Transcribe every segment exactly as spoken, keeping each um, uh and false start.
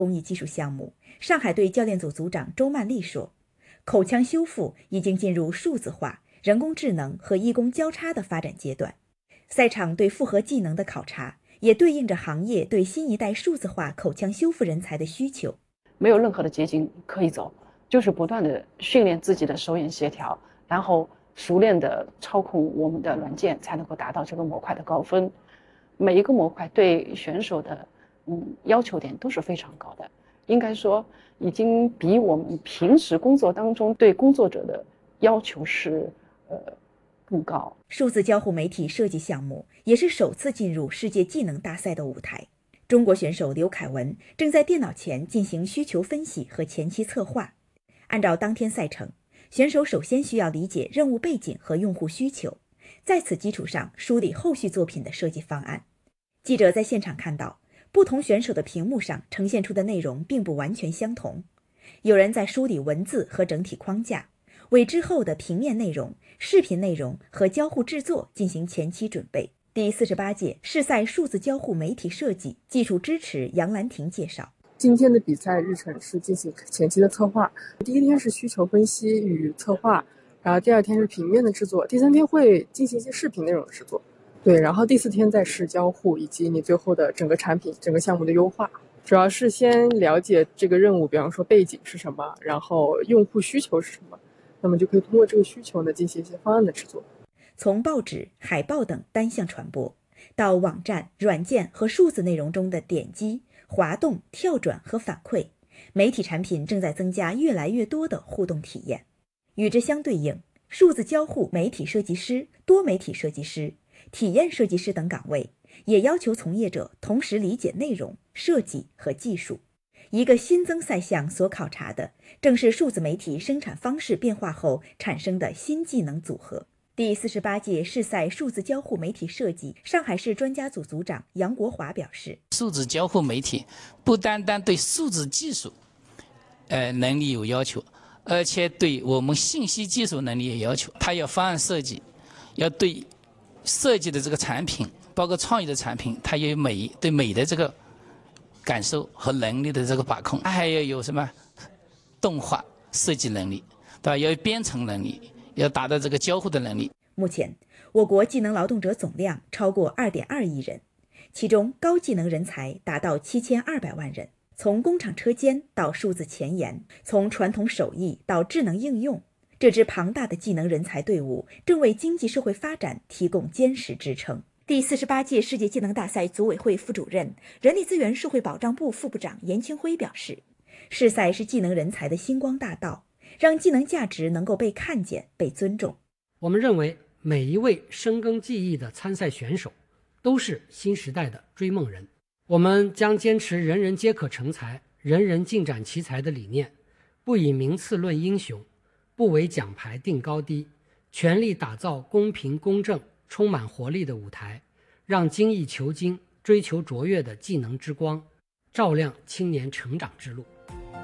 公益技术项目，上海队教练组组长周曼丽说，口腔修复已经进入数字化、人工智能和义工交叉的发展阶段。赛场对复合技能的考察，也对应着行业对新一代数字化口腔修复人才的需求。 没有任何的捷径可以走，就是不断的训练自己的手眼协调，然后熟练的操控我们的软件，才能够达到这个模块的高分。每一个模块对选手的嗯要求点都是非常高的，应该说已经比我们平时工作当中对工作者的要求是呃更高。 数字交互媒体设计项目也是首次进入世界技能大赛的舞台。中国选手刘凯文正在电脑前进行需求分析和前期策划。按照当天赛程，选手首先需要理解任务背景和用户需求，在此基础上梳理后续作品的设计方案。记者在现场看到，不同选手的屏幕上呈现出的内容并不完全相同，有人在梳理文字和整体框架，为之后的平面内容、视频内容和交互制作进行前期准备。第四十八届世赛数字交互媒体设计技术支持杨兰婷介绍， 今天的比赛日程是进行前期的策划，第一天是需求分析与策划，然后第二天是平面的制作，第三天会进行一些视频内容的制作，对，然后第四天再是交互以及你最后的整个产品、整个项目的优化。主要是先了解这个任务，比方说背景是什么，然后用户需求是什么，那么就可以通过这个需求呢进行一些方案的制作。 从报纸、海报等单向传播，到网站、软件和数字内容中的点击、滑动、跳转和反馈，媒体产品正在增加越来越多的互动体验。与之相对应，数字交互媒体设计师、多媒体设计师、体验设计师等岗位也要求从业者同时理解内容、设计和技术。一个新增赛项所考察的，正是数字媒体生产方式变化后产生的新技能组合。第四十八届世赛数字交互媒体设计上海市专家组组长杨国华表示， 数字交互媒体不单单对数字技术呃能力有要求，而且对我们信息技术能力也要求。它要方案设计，要对设计的这个产品，包括创意的产品，它也有美对美的这个感受和能力的这个把控。它还要有什么动画设计能力，对吧？要有编程能力，要达到这个交互的能力。 目前，我国技能劳动者总量超过 二点二亿人，其中高技能人才达到七千二百万人。从工厂车间到数字前沿，从传统手艺到智能应用，这支庞大的技能人才队伍正为经济社会发展提供坚实支撑。第四十八届世界技能大赛组委会副主任、人力资源社会保障部副部长严清辉表示，世赛是技能人才的星光大道，让技能价值能够被看见、被尊重。 我们认为每一位深耕技艺的参赛选手都是新时代的追梦人。我们将坚持人人皆可成才、人人尽展奇才的理念，不以名次论英雄，不为奖牌定高低，全力打造公平公正、充满活力的舞台，让精益求精、追求卓越的技能之光照亮青年成長之路。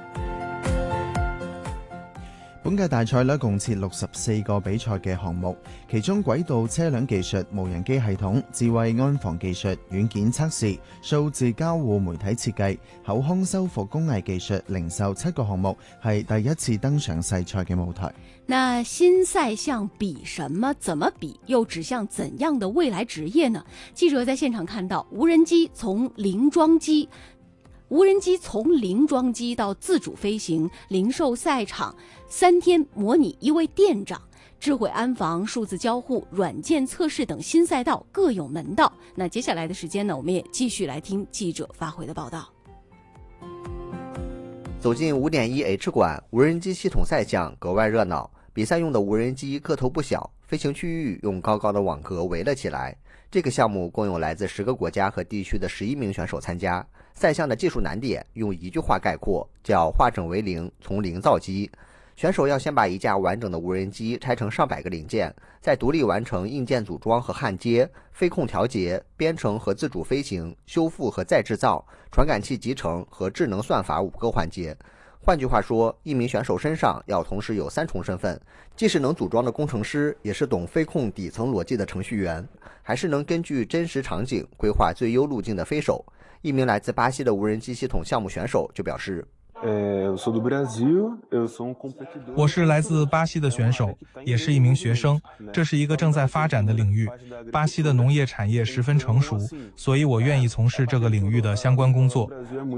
本屆大賽咧共設六十四個比賽嘅項目，其中軌道車輛技術、無人機系統、智慧安防技術、軟件測試、數字交互媒體設計、口腔修復工藝技術、零售七個項目係第一次登上世賽嘅舞台。 那新賽項比什麼？怎麼比？又指向怎樣的未來職業呢？記者在現場看到，無人機從零裝機無人機從零裝機到自主飛行、零售賽場，三天模擬一位店長，智慧安防、數字交互、軟件測試等新賽道各有門道。那接下來的時間呢，我們也繼續來聽記者發回的報道。 走進 五點一 H 館，無人機系統賽項格外熱鬧。比賽用的無人機個頭不小，飛行區域用高高的網格圍了起來。這個項目共有來自十個國家和地區的十一名選手參加。賽項的技術難點用一句話概括，叫化整為零，從零造機。選手要先把一架完整的無人機拆成上百個零件，再獨立完成硬件組裝和焊接、飛控調節、編程和自主飛行、修復和再製造、傳感器集成和智能算法五個環節。換句話說，一名選手身上要同時有三重身份，既是能組裝的工程師，也是懂飛控底層邏輯的程序員，還是能根據真實場景規劃最優路徑的飛手。 一名来自巴西的无人机系统项目选手就表示， 我是来自巴西的选手，也是一名学生。这是一个正在发展的领域，巴西的农业产业十分成熟，所以我愿意从事这个领域的相关工作。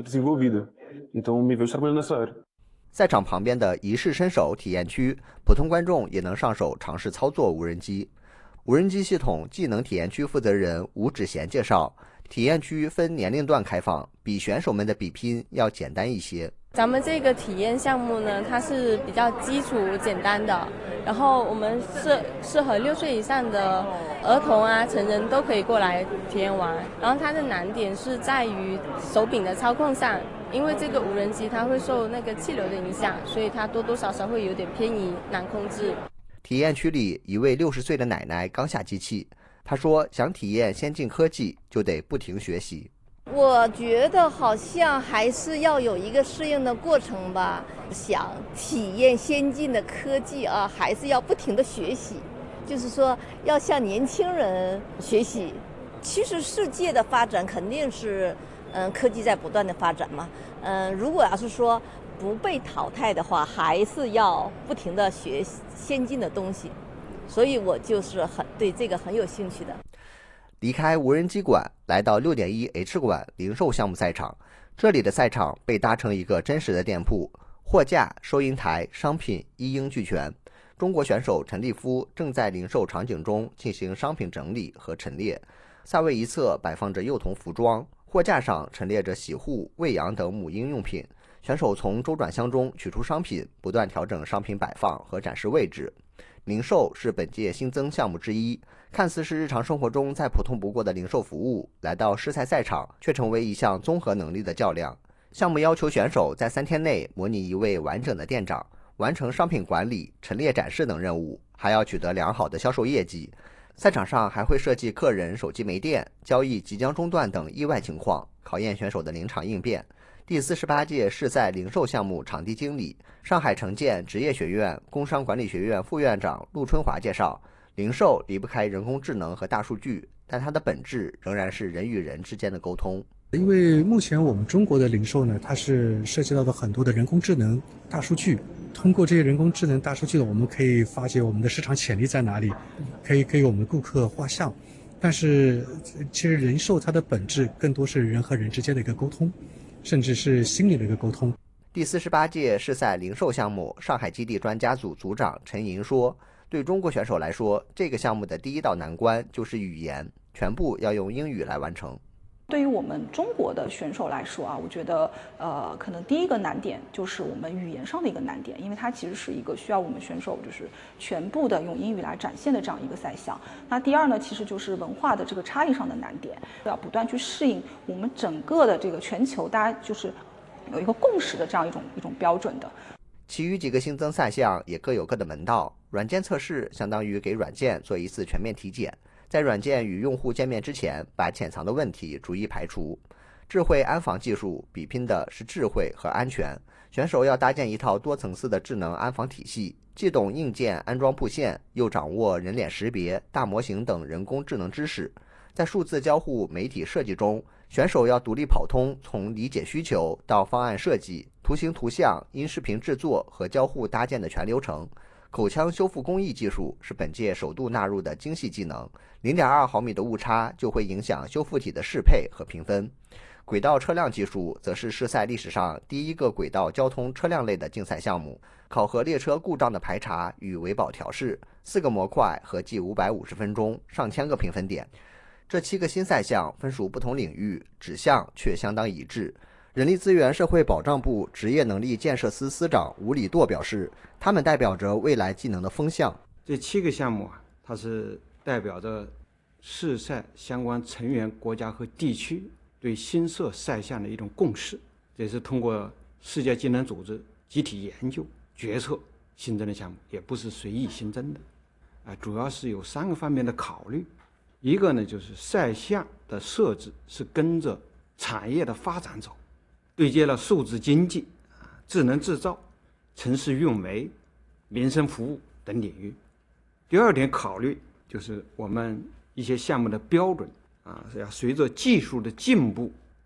赛场旁边的一试身手体验区，普通观众也能上手尝试操作无人机。无人机系统技能体验区负责人吴志贤介绍，体验区分年龄段开放，比选手们的比拼要简单一些。 咱们这个体验项目呢，它是比较基础简单的，然后我们适适合六岁以上的儿童啊、成人都可以过来体验玩。然后它的难点是在于手柄的操控上，因为这个无人机它会受那个气流的影响，所以它多多少少会有点偏移，难控制。 体验区里，一位六十岁的奶奶刚下机器，她说想体验先进科技，就得不停学习。 我觉得好像还是要有一个适应的过程吧，想体验先进的科技啊，还是要不停的学习，就是说要向年轻人学习。其实世界的发展肯定是，嗯，科技在不断的发展嘛，嗯，如果要是说不被淘汰的话，还是要不停的学先进的东西，所以我就是很对这个很有兴趣的。 离开无人机馆，来到 六点一 H 馆零售项目赛场，这里的赛场被搭成一个真实的店铺，货架、收银台、商品一应俱全。中国选手陈立夫正在零售场景中进行商品整理和陈列，赛位一侧摆放着幼童服装，货架上陈列着洗护、喂养等母婴用品。选手从周转箱中取出商品，不断调整商品摆放和展示位置。零售是本届新增项目之一，看似是日常生活中再普通不过的零售服务，来到世赛赛场却成为一项综合能力的较量。项目要求选手在三天内模拟一位完整的店长，完成商品管理、陈列展示等任务，还要取得良好的销售业绩。赛场上还会设计客人手机没电、交易即将中断等意外情况，考验选手的临场应变。第四十八届世赛零售项目场地经理、上海城建职业学院工商管理学院副院长陆春华介绍，零售离不开人工智能和大数据，但它的本质仍然是人与人之间的沟通。 因为目前我们中国的零售呢，它是涉及到的很多的人工智能、大数据。通过这些人工智能、大数据呢，我们可以发掘我们的市场潜力在哪里，可以给我们的顾客画像。但是，其实零售它的本质更多是人和人之间的一个沟通，甚至是心理的一个沟通。 第四十八届世赛零售项目上海基地专家组组长陈莹说，对中国选手来说，这个项目的第一道难关就是语言，全部要用英语来完成。 对于我们中国的选手来说啊，我觉得呃，可能第一个难点就是我们语言上的一个难点，因为它其实是一个需要我们选手就是全部的用英语来展现的这样一个赛项。那第二呢，其实就是文化的这个差异上的难点，要不断去适应我们整个的这个全球大家就是有一个共识的这样一种一种标准的。 其余几个新增赛项也各有各的门道。软件测试相当于给软件做一次全面体检，在软件与用户见面之前，把潜藏的问题逐一排除。智慧安防技术比拼的是智慧和安全，选手要搭建一套多层次的智能安防体系，既懂硬件安装布线，又掌握人脸识别、大模型等人工智能知识。在数字交互媒体设计中，选手要独立跑通从理解需求到方案设计、图形图像、音视频制作和交互搭建的全流程。口腔修复工艺技术是本届首度纳入的精细技能， 零点二毫米的误差就会影响修复体的适配和评分。轨道车辆技术则是世赛历史上第一个轨道交通车辆类的竞赛项目，考核列车故障的排查与维保调试，四个模块合计五百五十分钟，上千个评分点。这七个新赛项分属不同领域，指向却相当一致。人力资源社会保障部职业能力建设司司长吴礼舵表示，他们代表着未来技能的风向。 这七个项目啊，它是代表着世赛相关成员国家和地区对新设赛项的一种共识，这是通过世界技能组织集体研究决策新增的项目，也不是随意新增的啊，主要是有三个方面的考虑。一个呢，就是赛项的设置是跟着产业的发展走，对接了数字经济、智能制造、城市运维、民生服务等领域。第二点考虑就是我们一些项目的标准啊，是要随着技术的进步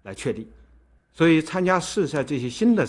来确立。所以参加世赛这些新的